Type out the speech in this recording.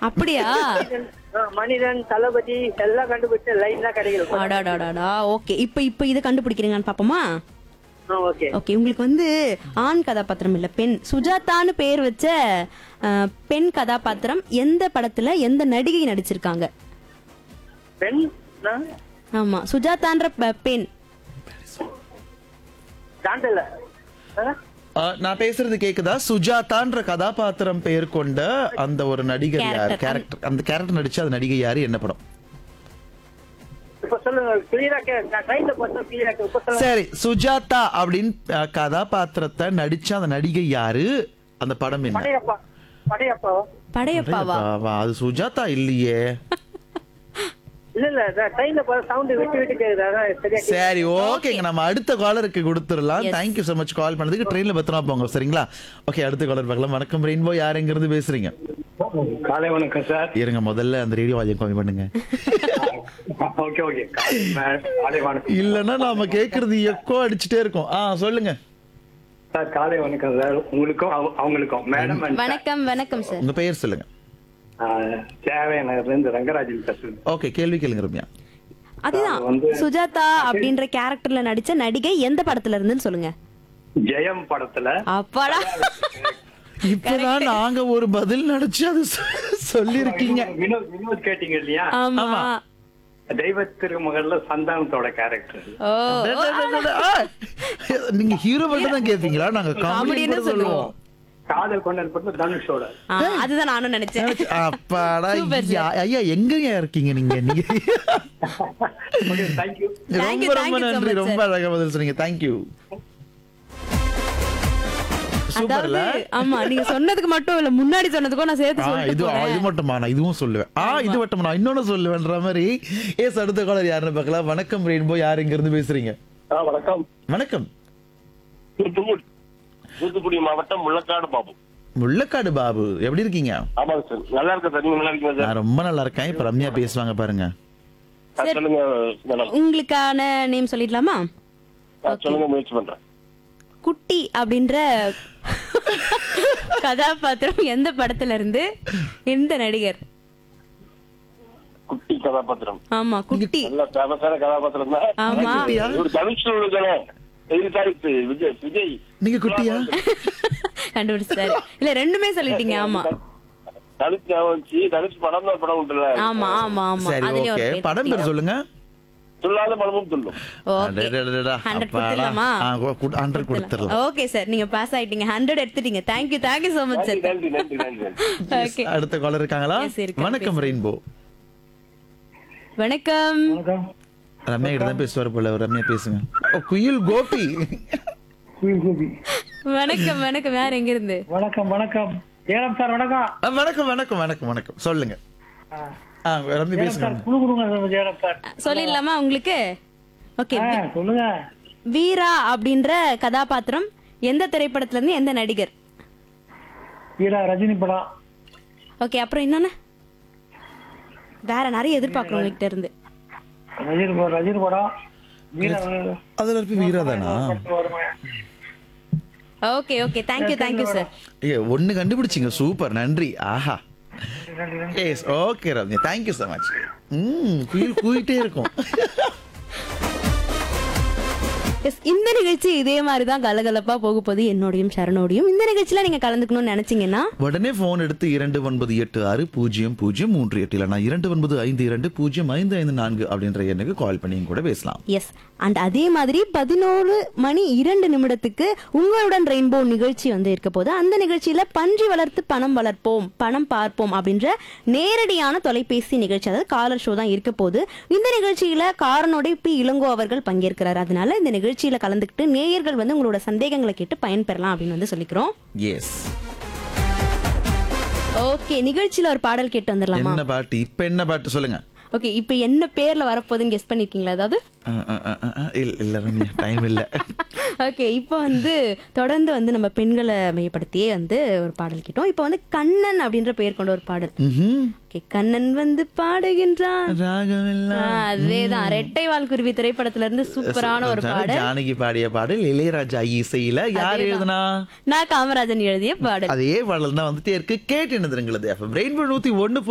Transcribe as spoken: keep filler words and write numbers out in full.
அப்படியா? ஆ, மனிதன் தளபதி எல்லாம் கண்டுபிடிச்ச லைன் தான் கிடைக்கல. அடாடாடாடா. ஓகே, இப்போ இப்போ இதை கண்டுபிடிக்கிறீங்கன்னு பாப்போமா? ஓகே. ஓகே, உங்களுக்கு வந்து ஆண் கதாபாத்திரம் இல்ல, பெண். சுஜாதான்னு பேர் வச்ச அஹ், பெண் கதாபாத்திரம் எந்த படத்துல எந்த நடிகை நடிச்சிருக்காங்க? பெண் ஆமா, சுஜாதான்ற ப- பெண். தாண்டல. ஆ, நான் பேசுறது கேக்குதா? சுஜாதான்ற கதாபாத்திரம் பெயர் கொண்ட அந்த ஒரு நடிகர் யார்? Character. கேரக்டர், அந்த கேரக்டர் நடிச்ச அந்த நடிகை யாரு? என்ன படம்? இப்ப சொல்லுங்க, கிளியரா கே நான் ட்ரைன்ல பார்த்தா கிளியரா கே. இப்ப சொல்லுங்க. சரி, சுஜாதா அப்படின்னு அஹ், கதாபாத்திரத்தை நடிச்ச அந்த நடிகை யாரு? அந்த படம் என்ன? படையப்பா. படையப்பா. படையப்பாவா? வா, அது சுஜாதா இல்லையே. இல்ல இல்ல ட்ரைன்ல பார்த்தா சவுண்ட் விட்டு விட்டு கேக்குது. அதான் சரியா கேக்குது. சரி, ஓகேங்க, நம்ம அடுத்த காலருக்கு கொடுத்துடலாம். Yes. தேங்க்யூ so மச் கால் பண்ணதுக்கு. ட்ரெயின்ல பத்திரமா போங்க, சரிங்களா? ஓகே, அடுத்த காலர் பார்க்கலாம். வணக்கம் ரெயின்போ, யார் எங்க இருந்து பேசுறீங்க? காலை வணக்கம் சார். இருங்க, முதல்ல அந்த ரேடியோ வால்யூம் கம்மி பண்ணுங்க. ஓகே ஓகே காலை வணக்கம் இல்லன்னா நாம கேக்குறது எக்கோ அடிச்சுட்டே இருக்கும். ஆ, சொல்லுங்க சார். காலை வணக்கம் சார், உங்களுக்கும் அவ- அவங்களுக்கும் மேடம் and வணக்கம் வணக்கம் சார். உங்க பெயர் சொல்லுங்க. சேவை நகர்ல இருந்து ரங்கராஜன் பேசுறேன். ஓகே, கேள்வி கேளுங்க ரம்யா. அதுதான், அது வந்து- சுஜாதா அப்படின்ற கேரக்டர்ல நடிச்ச நடிகை எந்த படத்துல இருந்துன்னு சொல்லுங்க. ஜெயம் படத்துல அப்பாடா. இப்பதான் நாங்க ஒரு பதில் நடிச்சு அது சொல்லி இருக்கீங்க. வினோத் வினோத் கேட்டீங்க இல்லையா? ஆமா. தெய்வ திருமகள்ல சந்தானத்தோட கேரக்டர். ஓ, நீங்க ஹீரோ மட்டும் தான் கேப்பீங்களா? நாங்க காமெடி காமெடின்னு சொல்லுவோம். காதல் கொண்டன் படத்துல தனுஷோட. ஆ, அதுதான் நானும் நினைச்சேன். அப்பாடா. Super, sir. ஐயா, ஐயா, எங்கயா இருக்கீங்க நீங்க? நீங்க ஓகே, தேங்க்யூ. Thank you, ரொம்ப thank ரொம்ப you so நன்றி. much, ரொம்ப sir. அழகா பதில் சொன்னீங்க. தேங்க்யூ. சூப்பர்ல. அதாவது, ஆமா, நீங்க சொன்னதுக்கு மட்டும் இல்ல, முன்னாடி சொன்னதுக்கும் நான் சேர்த்து ஆ, சொல்லிட்டு இது ஆ, போனேன். இது மட்டுமா? நான் இதுவும் சொல்லுவேன். ஆ, இது மட்டுமா? நான் இன்னொன்னு சொல்லுவேன்ற மாதிரி. ஏஸ், அடுத்த காலர் யாருன்னு பார்க்கலாம். வணக்கம் ரெயின்போ, யார் எங்க இருந்து பேசுறீங்க? வணக்கம். வணக்கம். தூத்துக்குடி தூத்துக்குடி மாவட்டம் முள்ளக்காடு பாபு. முள்ளக்காடு பாபு, எப்படி இருக்கீங்க? ஆமாங்க சார், நல்லா இருக்கேன் சார். நீங்க நல்லா இருக்கீங்க சார்? நான் ரொம்ப நல்லா இருக்கேன். இப்ப ரம்யா பேசுவாங்க பாருங்க. ஆ, சொல்லுங்க மேடம். உங்களுக்கான நேம் சொல்லிடலாமா? ஆ, சொல்லுங்க, முயற்சி பண்றேன். குட்டி அப்படின்ற கதாபாத்திரம் எந்த படத்துல இருந்து எந்த நடிகர்? குட்டி கதாபாத்திரம். ஆமா, குட்டி. நல்ல ஃபேமஸான கதாபாத்திரம் தான். ஆமா. குட்டியா? ஒரு தனுஷோட எதிர்காலத்து விஜய் விஜய் நீங்க குட்டியா? கண்டுபிடிச்சாரு. இல்ல, ரெண்டுமே சொல்லிட்டீங்க. ஆமா தனுஷ் ஞாபகம் வந்துச்சு. தனுஷ் படம் தான் படம் உண்டுல. ஆமா ஆமா ஆமா. சரி, அதுலயும் ஓகே. ஒரு பேர் படம் பேர் சொல்லுங்க. சொல்லாத படமும் சொல்லும். ஓகே. அடடடடடா. ஹண்ட்ரட் அப்பாடா. கொடுத்துடலாமா? ஆ, கு- ஹண்ட்ரட் கொடுத்துடலாம். ஓகே சார், நீங்க பாஸ் ஆயிட்டீங்க. ஹண்ட்ரட் எடுத்துட்டீங்க. தேங்க்யூ தேங்க்யூ சோ மச் நன்றி சார். நன்றி நன்றி நன்றி நன்றி. ஓகே, அடுத்த காலர் இருக்காங்களா? Yes, இருக்காங்க. வணக்கம் ரெயின்போ. வணக்கம். வணக்கம். ரம்யா கிட்ட தான் பேசுவாரு போல. ரம்யா பேசுங்க. ஓ, குயில் கோபி. வணக்கம் வணக்கம். யார் எங்க இருந்து? வணக்கம் வணக்கம். ஜெயராம் சார் வணக்கம். ஆ, வணக்கம் வணக்கம் வணக்கம் வணக்கம். சொல்லுங்க. ஆ, ரம்யா பேசுங்க. குழு கொடுங்க ஜெயராம் சார். சொல்லிடலாமா உங்களுக்கு? ஓகே. சொல்லுங்க. வீரா அப்படின்ற கதாபாத்திரம் எந்த திரைப்படத்துல இருந்து எந்த நடிகர்? வீரா ரஜினி படம். ஓகே, அப்புறம் இன்னொன்னு வேற நிறைய எதிர்பார்க்கிறோம் உங்ககிட்ட இருந்து. ரஜினி படம் ரஜினி படம். வீரா அதுல இருப்பி வீரா தானா? Okay okay, thank you thank you sir. ஏ, ஒண்ணு கண்டுபிடிச்சிங்க. சூப்பர், நன்றி. ஆஹா. S, okay Ramya, thank you so much. ம், குயில் கூயிட்டே இருக்கும். எஸ், இந்த நிகழ்ச்சி இதே மாதிரி தான் கலகலப்பா போக போகுது. என்னோடையும் சரணோடையும் இந்த நிகழ்ச்சியில நீங்க கலந்துக்கணும்னு நினைச்சீங்கன்னா உடனே போன் எடுத்து இரண்டு ஒன்பது எட்டு ஆறு பூஜ்ஜியம் பூஜ்ஜியம் மூன்று எட்டு இல்லைனா இரண்டு ஒன்பது ஐந்து இரண்டு பூஜ்ஜியம் ஐந்து ஐந்து நான்கு அப்படின்ற எண்ணுக்கு கால் பண்ணி கூட பேசலாம். எஸ், அண்ட் அதே மாதிரி பதினோரு மணி இரண்டு நிமிடத்துக்கு உங்களுடன் ரெயின்போ நிகழ்ச்சி வந்து இருக்க போது. அந்த நிகழ்ச்சியில பன்றி வளர்த்து பணம் வளர்ப்போம் பணம் பார்ப்போம் அப்படின்ற நேரடியான தொலைபேசி நிகழ்ச்சி, அதாவது காலர் ஷோ தான் இருக்க போது. இந்த நிகழ்ச்சியில காரனோட பி இளங்கோ அவர்கள் பங்கேற்கிறார். அதனால இந்த நிகழ்ச்சியில கலந்துக்கிட்டு நேயர்கள் வந்து உங்களோட சந்தேகங்களை கேட்டு பயன்பெறலாம் அப்படின்னு வந்து சொல்லிக்கிறோம். எஸ். ஓகே, நிகழ்ச்சியில ஒரு பாடல் கேட்டு வந்துடலாமா? என்ன பாட்டு? இப்ப என்ன பாட்டு சொல்லுங்க. ஓகே, இப்போ என்ன பேர்ல வரப்போகுதுன்னு கெஸ் பண்ணிருக்கீங்களா? அதாவது ஆ, ஆ, ஆ, ஆ, இல்ல இல்ல ரம்யா, டைம் இல்ல. ஓகே, இப்போ வந்து தொடர்ந்து வந்து நம்ம பெண்களை மையப்படுத்தியே வந்து ஒரு பாடல் கேட்டோம். இப்போ வந்து கண்ணன் அப்படின்ற பெயர் கொண்ட ஒரு பாடல். ம்ஹும். ஓகே, கண்ணன் வந்து பாடுகின்றான். ராகமெல்லாம். ஆ, அதேதான், ரெட்டை வால் குருவி திரைப்படத்துல இருந்து சூப்பரான ஒரு பாடல். ஜானகி பாடிய பாடல், இளையராஜா இசையில. யார் எழுதுனா? நான் காமராஜன் எழுதிய பாடல். அதே பாடல் தான் வந்துட்டே இருக்கு. கேட்டு எழுதுங்களது. ரெயின்போ நூத்தி ஒண்ணு